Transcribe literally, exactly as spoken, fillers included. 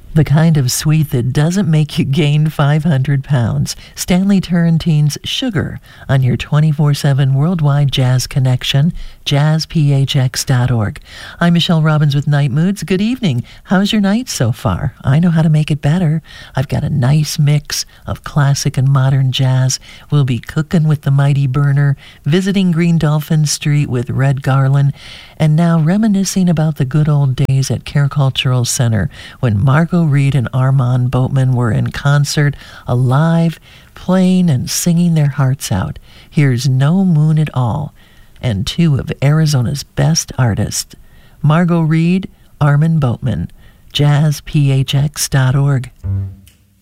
The kind of sweet that doesn't make you gain five hundred pounds. Stanley Turrentine's Sugar on your twenty-four seven worldwide jazz connection, jazz p h x dot org. I'm Michelle Robbins with Night Moods. Good evening. How's your night so far? I know how to make it better. I've got a nice mix of classic and modern jazz. We'll be cooking with the Mighty Burner, visiting Green Dolphin Street with Red Garland, and now reminiscing about the good old days at Care Cultural Center when Margot Reed and Armand Boatman were in concert, alive, playing and singing their hearts out. Here's No Moon at All, and two of Arizona's best artists, Margot Reed, Armand Boatman, jazz p h x dot org.